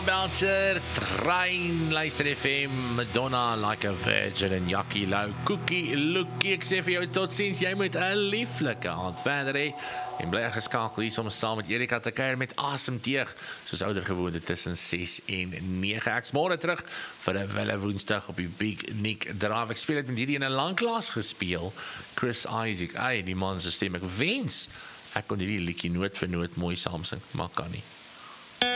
Belcher, Trein, Luister FM, Madonna, Like a Virgin en Jackie Lou, Cookie, Lookie, ek sê vir jou tot ziens, jy moet 'n lieflike aand verder hê, en bly geskakel hier soms saam met Erika te kuier met asemteug, soos ouer gewoonte tussen 6 en 9, ek's môre terug vir 'n wille woensdag op die Big Nick Drive, ek speel het met hierdie in 'n lanklaas gespeel, Chris Isaac, die man se stem, ek wens, ek kon hierdie liedjie noot vir noot mooi saam sing, maar kan nie.